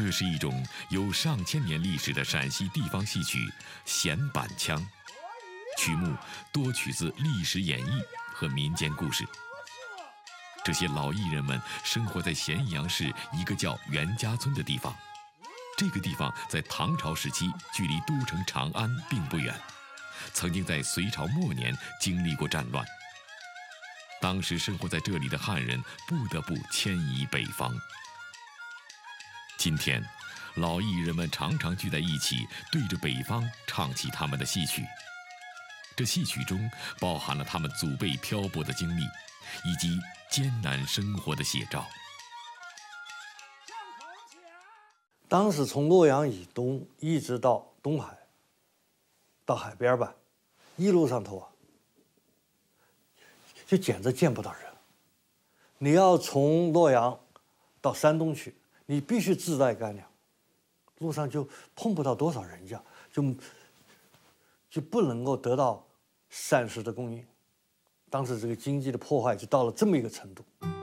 这是一种有上千年历史的陕西地方戏曲弦板腔，曲目多取自历史演绎和民间故事。这些老艺人们生活在咸阳市一个叫袁家村的地方。这个地方在唐朝时期距离都城长安并不远，曾经在隋朝末年经历过战乱。当时生活在这里的汉人不得不迁移北方。今天，老艺人们常常聚在一起，对着北方唱起他们的戏曲。这戏曲中包含了他们祖辈漂泊的经历，以及艰难生活的写照。 当时从洛阳以东一直到东海，到海边吧，一路上头就简直见不到人。你要从洛阳到山东去，你必须自带干粮，路上就碰不到多少人家，就不能够得到膳食的供应。当时这个经济的破坏就到了这么一个程度。